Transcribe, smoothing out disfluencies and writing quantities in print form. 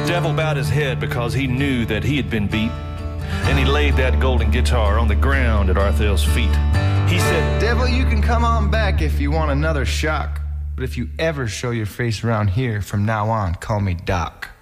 devil bowed his head because he knew that he had been beat, and he laid that golden guitar on the ground at Arthel's feet. He said, "Devil, you can come on back if you want another shock, but if you ever show your face around here, from now on, call me Doc."